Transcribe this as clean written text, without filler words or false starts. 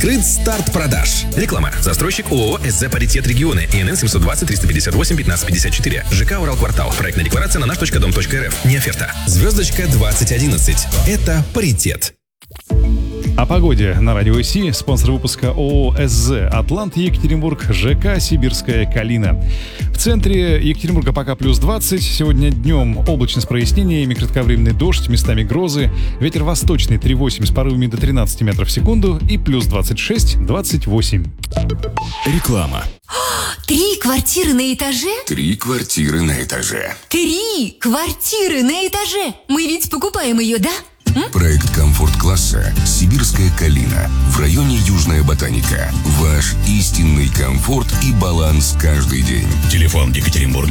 Открыт старт продаж. Реклама. Застройщик ООО «СЗ Паритет Регионы». ИНН 720-358-1554. ЖК «Уралквартал». Проектная декларация на наш.дом.рф. Не оферта. Звездочка 2011. Это паритет. О погоде на Радио СИ. Спонсор выпуска ООО «СЗ Атлант», Екатеринбург, ЖК «Сибирская Калина». В центре Екатеринбурга пока плюс 20. Сегодня днем облачно с прояснениями, кратковременный дождь, местами грозы. Ветер восточный 3,8 с порывами до 13 метров в секунду и плюс 26-28. Реклама. 3 квартиры на этаже? 3 квартиры на этаже. 3 квартиры на этаже! Мы ведь покупаем ее, да? Проект комфорт-класса «Сибирская Калина» в районе Южная Ботаника. Ваш истинный комфорт и баланс каждый день. Телефон Екатеринбург